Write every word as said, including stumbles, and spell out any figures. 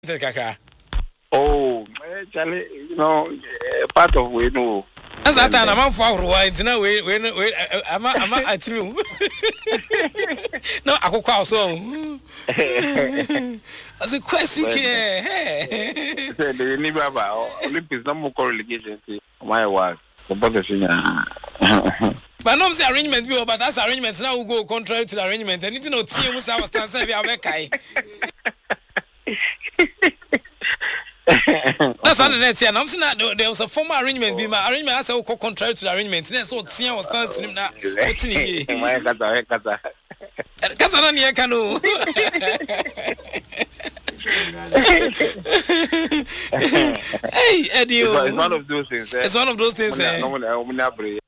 Kakra. Oh, Charlie, you know, uh, part of we know. As that time, I'm for white. Now, wait, wait, wait. I'm I'm at you. No, I go call so. As a question, hey. Said the Niba Olympics no more correlation. My wife, the position. But no, say arrangement, but that's arrangement. Now we go contrary to the arrangement. And it's no team who was stand we are making. That's on the net here. I'm saying that there was a former arrangement. Be my arrangement as I contrary to the arrangement. So team was stand stream now. What's in here? My kata, kata. Kata na niya kanu. Hey, Eddie. It's one of those things. It's one of those things. Eh?